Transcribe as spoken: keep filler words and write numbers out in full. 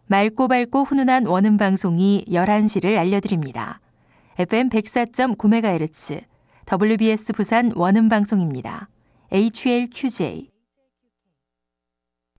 맑고 밝고 훈훈한 원음 방송이 열한 시를 알려드립니다. 에프엠 백사 점 구 메가헤르츠 더블유비에스 부산 원음 방송입니다. 에이치엘큐제이